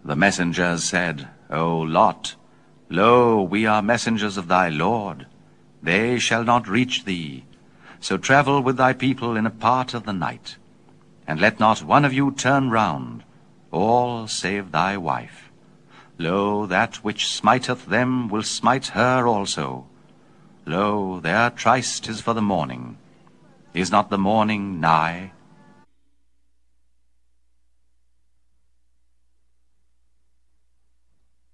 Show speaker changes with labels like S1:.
S1: The messengers said, O Lot, lo, we are messengers of thy Lord. They shall not reach thee. So travel with thy people in a part of the night. And let not one of you turn round, all save thy wife. Lo, that which smiteth them will smite her also. Lo, their tryst is for the morning. Is not the morning nigh?